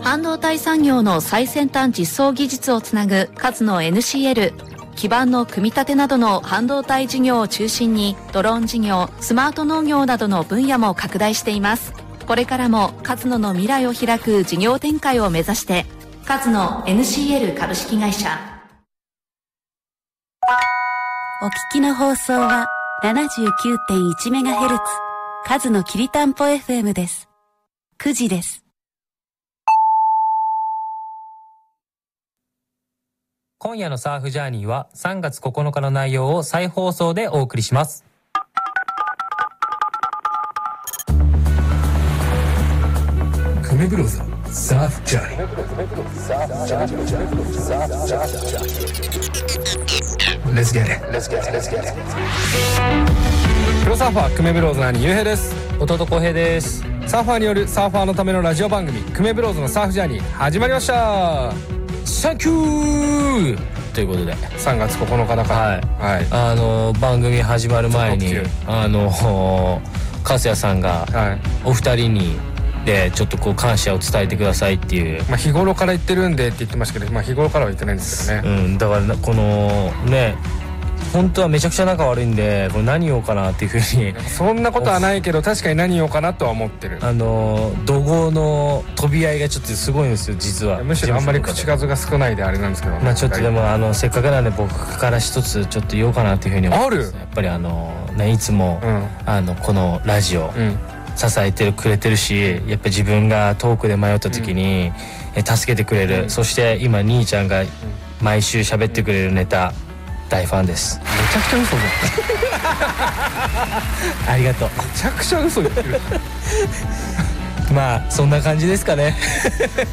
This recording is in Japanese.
半導体産業の最先端実装技術をつなぐ勝野 NCL。基盤の組み立てなどの半導体事業を中心にドローン事業、スマート農業などの分野も拡大しています。これからも勝野の未来を開く事業展開を目指して、勝野 NCL 株式会社。 お聞きの放送は 79.1MHz 勝野きりたんぽ FM です。9時です。 今夜のサーフジャーニーは3月9日の内容を再放送でお送りします。 久米ブローズサーフジャーニー Let's get it Let's get it Let's get it プロサーファー久米ブローズの兄ゆうへいです。 弟浩平です。 サーファーによるサーファーのためのラジオ番組久米ブローズのサーフジャーニー始まりました。 サンキューということで 3月9日だから、 はい、番組始まる前に粕谷さんがお二人にでちょっとこう感謝を伝えてくださいっていう、 日頃から言ってるんでって言ってましたけど、日頃からは言ってないんですけどね、 だからこのね本当はめちゃくちゃ仲悪いんでこれ何言おうかなっていうふうにそんなことはないけど確かに何言おうかなとは思ってる。 怒号の飛び合いがちょっとすごいんですよ実は。 むしろあんまり口数が少ないであれなんですけど、 ちょっとでもせっかくなんで僕から一つちょっと言おうかなっていうふうに思ってます。やっぱりいつも、このラジオ、支えてくれてるし、やっぱ自分がトークで迷った時に、助けてくれる、そして今兄ちゃんが毎週喋ってくれるネタ、大ファンです。 めちゃくちゃ嘘だありがとう。 めちゃくちゃ嘘言ってるそんな感じですかね